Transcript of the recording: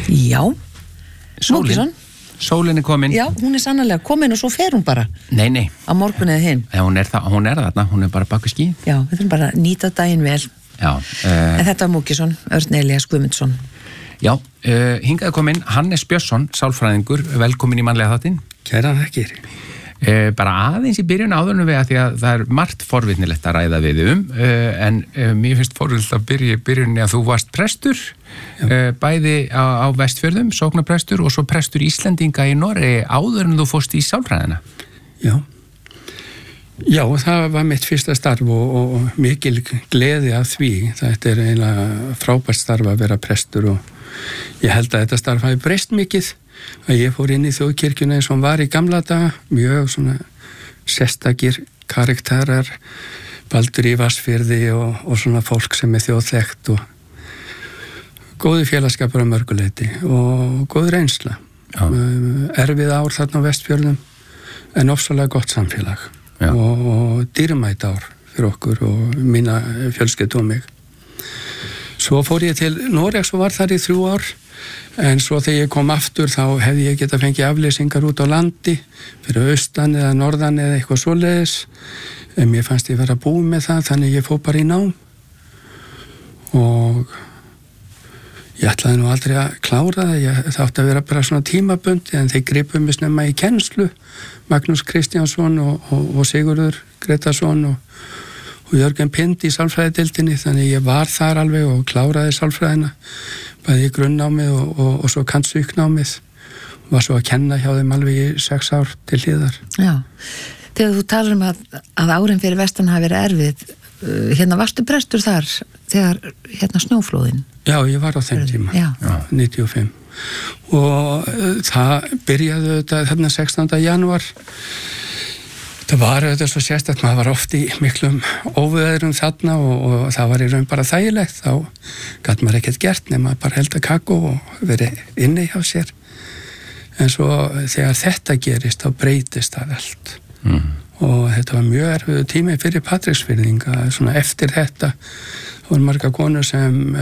Já, Múkisson. Sólin komin. Já, hún sannarlega komin og svo fer hún bara. Nei. Á morgun eða hinn. Hún þarna, hún bara bak við ský. Já, við þurfum bara að nýta daginn vel. Já. En þetta var Múkisson, Örn Elías Guðmundsson. Já, hingað komin Hannes Björnsson, sálfræðingur, velkomin í mannlega þáttinn. Kæra þakkir. Bara aðeins í byrjun áðurnum við að því að það margt forvitnilegt að ræða við en mér finnst forvitnilegt að byrja í byrjunni að þú varst prestur, bæði á Vestfjörðum, sóknarprestur og svo prestur Íslendinga í Noregi áður en þú fórst í sálfræðina. Já, það var mitt fyrsta starf og mikil gleði af því. Þetta eiginlega frábært starf að vera prestur og ég held að þetta starf hafi breyst mikið. Að ég fór inn í þjóðkirkjuna eins og var í gamla daga, mjög svona sérstakir karakterar, Baldur í Vatnsfirði og svona fólk sem þjóðþekkt og góði félagskapur á mörguleiti og góð reynsla. Erfið ár þarna á Vestfjörðum en ofsalega gott samfélag og dýrmætt ár fyrir okkur og mína fjölskyldu og mig. Svo fór ég til Noregs og var þar í 3 ár. En svo þegar ég kom aftur þá hefði ég getað fengið afleysingar út á landi fyrir austan eða norðan eða eitthvað svoleiðis en mér fannst ég vera búið með það þannig ég fór bara í nám og ég ætlaði nú aldrei að klára það átti að vera bara svona tímabundi en þeir gripu mig snemma í kennslu Magnús Kristjánsson og Sigurður Gretarsson og Jörgen Pind í sálfræðideildinni þannig ég var þar alveg og kláraði sálfræðina bæði í grunnnámið og svo kannsvíknámið og var svo að kenna hjá þeim alveg í 6 ár til hliðar. Já, þegar þú talar að árin fyrir vestan hafi verið erfið varstu prestur þar þegar snjóflóðin? Já, ég var á þeim tíma, 95 og það byrjaði þarna 16. janúar. Það var auðvitað svo sérstakt, maður var oft í miklum óveðurum þarna og það var í raun bara þægilegt, þá gat maður ekkert gert nema bara helda kakó og verið inni hjá sér. En svo þegar þetta gerist, þá breytist það allt. Og þetta var mjög erfiður tími fyrir Patreksfirðinga, svona eftir þetta voru margar konur sem